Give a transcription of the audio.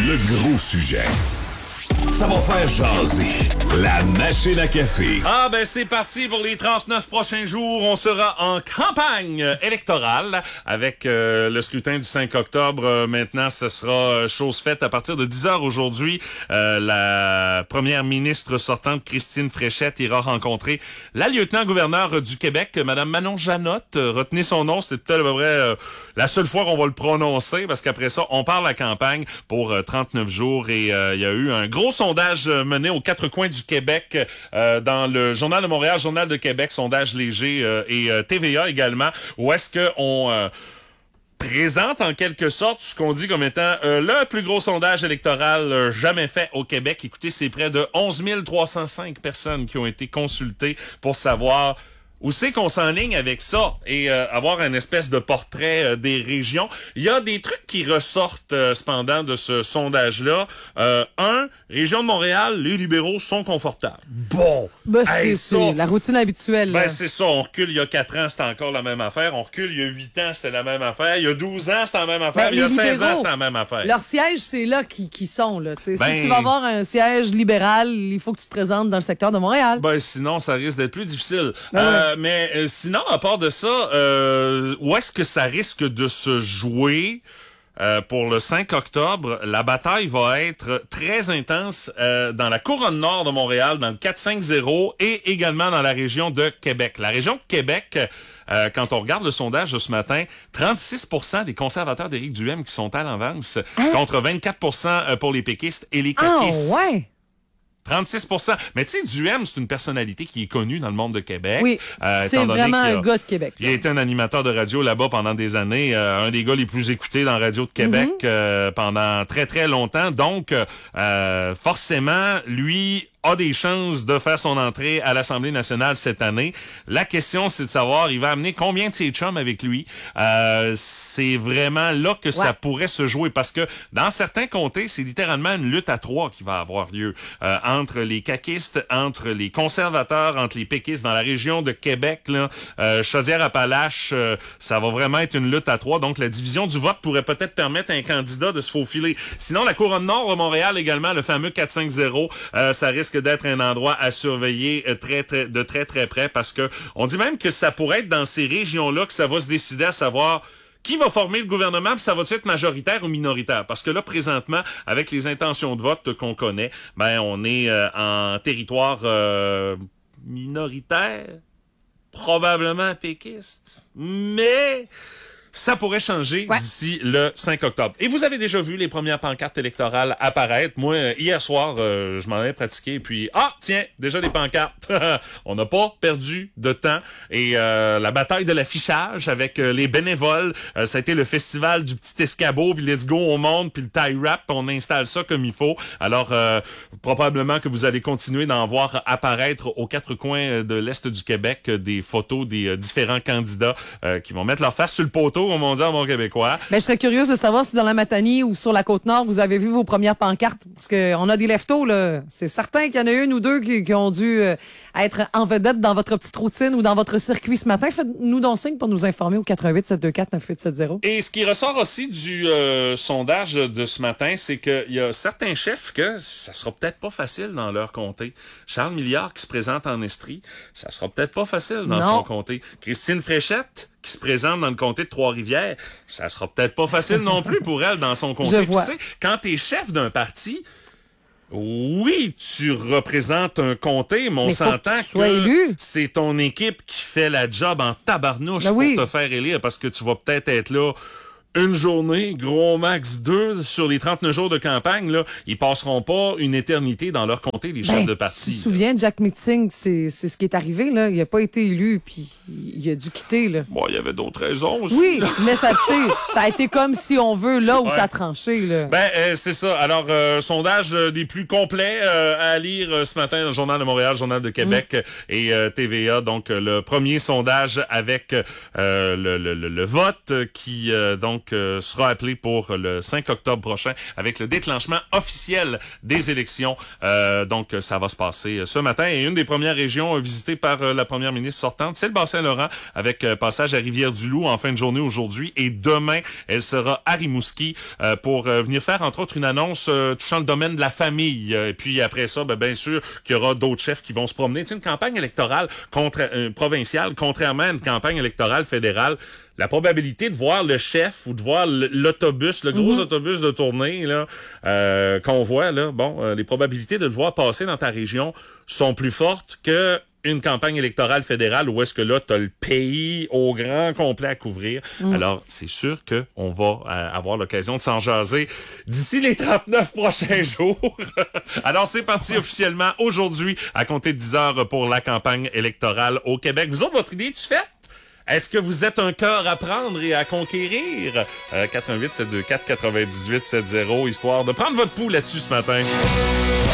Le gros sujet. Ça va faire jaser. La machine à café. Ah ben c'est parti pour les 39 prochains jours. On sera en campagne électorale avec le scrutin du 5 octobre. Maintenant, ce sera chose faite à partir de 10h aujourd'hui. La première ministre sortante, Christine Fréchette, ira rencontrer la lieutenant-gouverneure du Québec, Madame Manon Janotte. Retenez son nom, c'est peut-être à peu près la seule fois qu'on va le prononcer parce qu'après ça, on part la campagne pour 39 jours et il y a eu un gros sondage mené aux quatre coins du Québec dans le Journal de Montréal, Journal de Québec, sondage léger et TVA également, où est-ce qu'on présente en quelque sorte ce qu'on dit comme étant le plus gros sondage électoral jamais fait au Québec. Écoutez, c'est près de 11 305 personnes qui ont été consultées pour savoir où c'est qu'on s'enligne avec ça et avoir un espèce de portrait des régions. Il y a des trucs qui ressortent cependant de ce sondage-là. Région de Montréal, les libéraux sont confortables. Bon, ben, c'est la routine habituelle. Ben c'est ça, on recule il y a 4 ans, c'était encore la même affaire. On recule il y a 8 ans, c'était la même affaire. Il y a 12 ans, c'était la même affaire. Ben, il y a 16 libéraux, ans, c'était la même affaire. Leur siège, c'est là qu'ils sont. Là, si Ben, tu vas avoir un siège libéral, il faut que tu te présentes dans le secteur de Montréal. Ben sinon, ça risque d'être plus difficile. Ben, Mais sinon, à part de ça, où est-ce que ça risque de se jouer pour le 5 octobre? La bataille va être très intense dans la couronne nord de Montréal, dans le 450 et également dans la région de Québec. La région de Québec, quand on regarde le sondage de ce matin, 36% des conservateurs d'Éric Duhaime qui sont à l'avance, contre 24% pour les péquistes et les caquistes. Ah, ouais! 36%. Mais tu sais, Duhaime, c'est une personnalité qui est connue dans le monde de Québec. Oui, c'est vraiment un gars de Québec. Il a été un animateur de radio là-bas pendant des années, un des gars les plus écoutés dans la radio de Québec pendant très, très longtemps. Donc, forcément, lui a des chances de faire son entrée à l'Assemblée nationale cette année. La question, c'est de savoir, il va amener combien de ses chums avec lui. C'est vraiment là que ça pourrait se jouer parce que dans certains comtés, c'est littéralement une lutte à 3 qui va avoir lieu entre les caquistes, entre les conservateurs, entre les péquistes dans la région de Québec. Là, Chaudière-Appalaches, ça va vraiment être une lutte à 3. Donc, la division du vote pourrait peut-être permettre à un candidat de se faufiler. Sinon, la couronne nord de Montréal également, le fameux 450, ça risque d'être un endroit à surveiller de très très près parce que on dit même que ça pourrait être dans ces régions-là que ça va se décider à savoir qui va former le gouvernement, puis ça va être majoritaire ou minoritaire? Parce que là, présentement, avec les intentions de vote qu'on connaît, ben on est en territoire minoritaire, probablement péquiste, mais ça pourrait changer d'ici le 5 octobre. Et vous avez déjà vu les premières pancartes électorales apparaître. Moi, hier soir, je m'en ai pratiqué. Puis, tiens, déjà des pancartes. On n'a pas perdu de temps. Et la bataille de l'affichage avec les bénévoles, ça a été le festival du petit escabeau, puis let's go, on monte, puis le tie wrap, on installe ça comme il faut. Alors, probablement que vous allez continuer d'en voir apparaître aux quatre coins de l'Est du Québec des photos des différents candidats qui vont mettre leur face sur le poteau, comme on dit en bon québécois. Ben, je serais curieuse de savoir si dans la Matanie ou sur la Côte-Nord, vous avez vu vos premières pancartes. Parce qu'on a des leftos, là. C'est certain qu'il y en a une ou deux qui ont dû être en vedette dans votre petite routine ou dans votre circuit ce matin. Faites-nous donc signe pour nous informer au 88-724-9870. Et ce qui ressort aussi du sondage de ce matin, c'est qu'il y a certains chefs que ça sera peut-être pas facile dans leur comté. Charles Milliard qui se présente en Estrie, ça sera peut-être pas facile dans son comté. Christine Fréchette qui se présente dans le comté de Trois-Rivières, ça sera peut-être pas facile non plus pour elle dans son comté. Je vois. Tu sais, quand t'es chef d'un parti, oui, tu représentes un comté, mais on s'entend que c'est ton équipe qui fait la job en tabarnouche pour te faire élire parce que tu vas peut-être être là une journée, gros max 2, sur les 39 jours de campagne, là, ils passeront pas une éternité dans leur comté, les chefs de parti. Tu te souviens, Jack Meeting, c'est ce qui est arrivé, là. Il a pas été élu, puis il a dû quitter, là. Bon, il y avait d'autres raisons aussi. Oui, mais ça a été comme si on veut, là où ça a tranché, là. C'est ça. Alors, sondage des plus complets à lire ce matin dans le Journal de Montréal, Journal de Québec et TVA. Donc, le premier sondage avec le vote qui, donc, donc sera appelé pour le 5 octobre prochain avec le déclenchement officiel des élections. Donc, ça va se passer ce matin. Et une des premières régions visitées par la première ministre sortante, c'est le Bas-Saint-Laurent, avec passage à Rivière-du-Loup en fin de journée aujourd'hui. Et demain, elle sera à Rimouski pour venir faire, entre autres, une annonce touchant le domaine de la famille. Et puis après ça, bien sûr qu'il y aura d'autres chefs qui vont se promener. Tu sais, une campagne électorale provinciale, contrairement à une campagne électorale fédérale, la probabilité de voir le chef ou de voir l'autobus, le gros autobus de tournée là qu'on voit, là, les probabilités de le voir passer dans ta région sont plus fortes que une campagne électorale fédérale où est-ce que là, tu as le pays au grand complet à couvrir. Alors, c'est sûr qu'on va avoir l'occasion de s'en jaser d'ici les 39 prochains jours. Alors, c'est parti officiellement aujourd'hui à compter de 10 heures pour la campagne électorale au Québec. Vous autres, votre idée est-tu faite? Est-ce que vous êtes un cœur à prendre et à conquérir? 88 724 98 70, histoire de prendre votre pouls là-dessus ce matin.